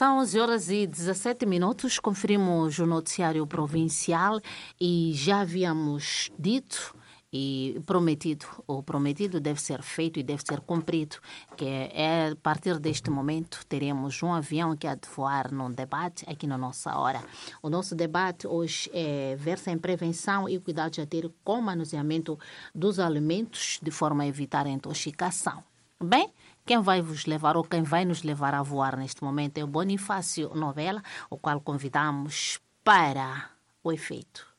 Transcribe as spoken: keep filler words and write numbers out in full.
São onze horas e dezassete minutos, conferimos o noticiário provincial e já havíamos dito e prometido, o prometido deve ser feito e deve ser cumprido, que é a partir deste momento teremos um avião que há de voar num debate aqui na nossa hora. O nosso debate hoje é, versa em prevenção e cuidados a ter com o manuseamento dos alimentos de forma a evitar a intoxicação. Bem, quem vai vos levar ou quem vai nos levar a voar neste momento é o Bonifácio Novella, o qual convidamos para o efeito.